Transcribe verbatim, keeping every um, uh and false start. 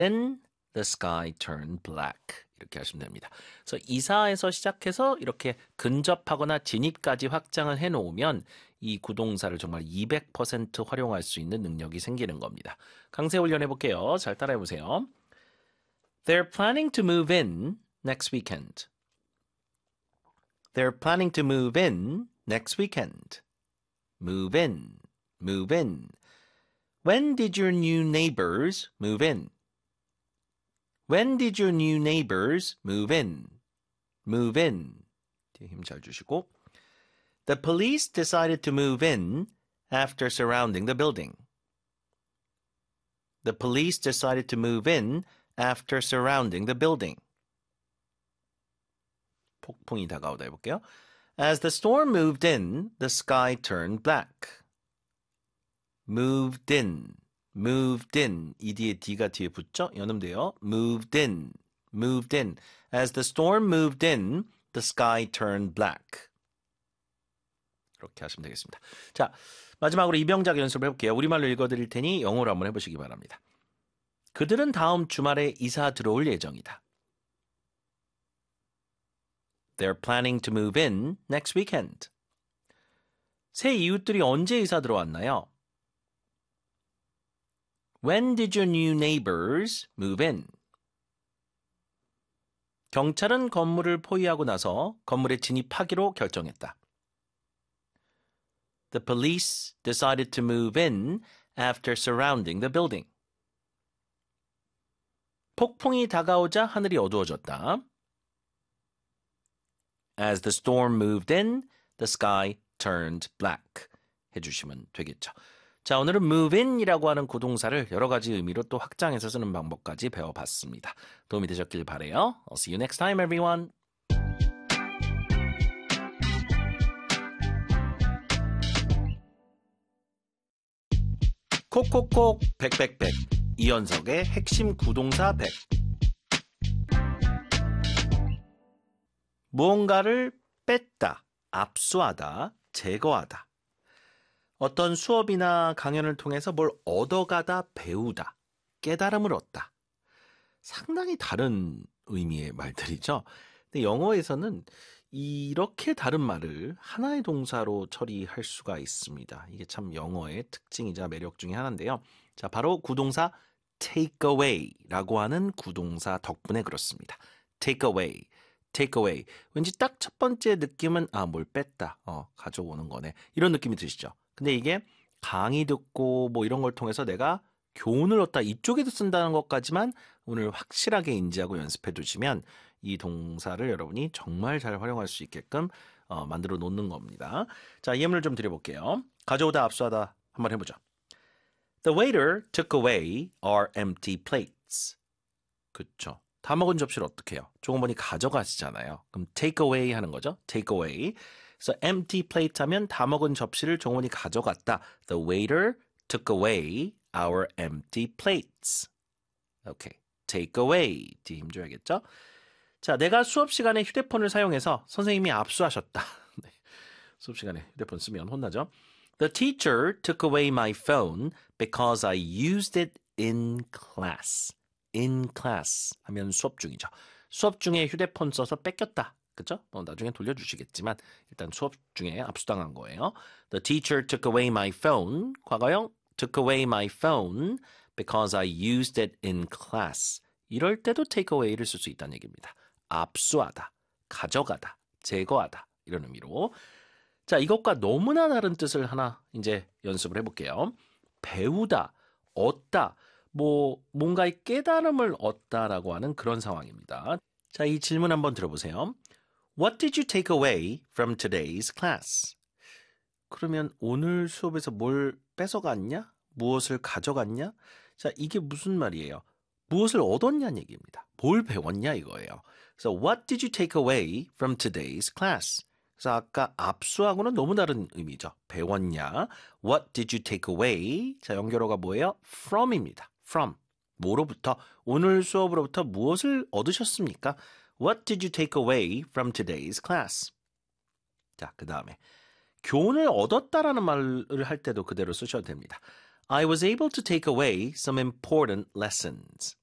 Then the sky turned black. 이렇게 하시면 됩니다. 그래서 이사에서 시작해서 이렇게 근접하거나 진입까지 확장을 해놓으면 이 구동사를 정말 이백 퍼센트 활용할 수 있는 능력이 생기는 겁니다. 강세 훈련해 볼게요. 잘 따라해 보세요. They're planning to move in next weekend. They're planning to move in next weekend. Move in, move in. When did your new neighbors move in? When did your new neighbors move in? Move in. 뒤에 힘 잘 주시고. The police decided to move in after surrounding the building. The police decided to move in after surrounding the building. 폭풍이 다가오다 해볼게요. As the storm moved in, the sky turned black. Moved in, moved in. 이 뒤에 D가 뒤에 붙죠? 연음돼요. Moved in, moved in. As the storm moved in, the sky turned black. 이렇게 하시면 되겠습니다. 자, 마지막으로 이병작 연습을 해볼게요. 우리말로 읽어드릴 테니 영어로 한번 해보시기 바랍니다. 그들은 다음 주말에 이사 들어올 예정이다. They're planning to move in next weekend. 새 이웃들이 언제 이사 들어왔나요? When did your new neighbors move in? 경찰은 건물을 포위하고 나서 건물에 진입하기로 결정했다. The police decided to move in after surrounding the building. 폭풍이 다가오자 하늘이 어두워졌다. As the storm moved in, the sky turned black. 해주시면 되겠죠. 자, 오늘은 move in이라고 하는 구동사를 여러 가지 의미로 또 확장해서 쓰는 방법까지 배워봤습니다. 도움이 되셨길 바라요. I'll see you next time, everyone. 콕콕콕 백백백 이연석의 핵심 구동사 백. 무언가를 뺐다, 압수하다, 제거하다. 어떤 수업이나 강연을 통해서 뭘 얻어가다, 배우다, 깨달음을 얻다. 상당히 다른 의미의 말들이죠. 근데 영어에서는 이렇게 다른 말을 하나의 동사로 처리할 수가 있습니다. 이게 참 영어의 특징이자 매력 중에 하나인데요. 자, 바로 구동사 take away라고 하는 구동사 덕분에 그렇습니다. take away. take away. 왠지 딱 첫 번째 느낌은 아, 뭘 뺐다. 어, 가져오는 거네. 이런 느낌이 드시죠? 근데 이게 강의 듣고 뭐 이런 걸 통해서 내가 교훈을 얻다 이쪽에도 쓴다는 것까지만 오늘 확실하게 인지하고 연습해 두시면 이 동사를 여러분이 정말 잘 활용할 수 있게끔 어, 만들어 놓는 겁니다. 자, 예문을 좀 드려볼게요. 가져오다, 압수하다 한번 해보죠. The waiter took away our empty plates. 그쵸. 다 먹은 접시를 어떻게 해요? 종업원이 가져가시잖아요. 그럼 take away 하는 거죠. take away. 그래서 empty plate 하면 다 먹은 접시를 종업원이 가져갔다. The waiter took away our empty plates. 오케이. take away. 뒤에 힘줘야겠죠? 자, 내가 수업 시간에 휴대폰을 사용해서 선생님이 압수하셨다. 네. 수업 시간에 휴대폰 쓰면 혼나죠? The teacher took away my phone because I used it in class. in class 하면 수업 중이죠. 수업 중에 휴대폰 써서 뺏겼다. 그죠? 뭐 나중에 돌려주시겠지만 일단 수업 중에 압수당한 거예요. The teacher took away my phone. 과거형 took away my phone because I used it in class. 이럴 때도 take away를 쓸 수 있다는 얘기입니다. 압수하다, 가져가다, 제거하다 이런 의미로. 자, 이것과 너무나 다른 뜻을 하나 이제 연습을 해볼게요. 배우다, 얻다, 뭐 뭔가의 깨달음을 얻다라고 하는 그런 상황입니다. 자, 이 질문 한번 들어보세요. What did you take away from today's class? 그러면 오늘 수업에서 뭘 뺏어갔냐? 무엇을 가져갔냐? 자, 이게 무슨 말이에요? 무엇을 얻었냐는 얘기입니다. 뭘 배웠냐 이거예요. 그래서 what did you take away from today's class? 그래서 아까 압수하고는 너무 다른 의미죠. 배웠냐? What did you take away? 자, 연결어가 뭐예요? from입니다. from. 뭐로부터? 오늘 수업으로부터 무엇을 얻으셨습니까? What did you take away from today's class? 자, 그 다음에 교훈을 얻었다라는 말을 할 때도 그대로 쓰셔도 됩니다. I was able to take away some important lessons.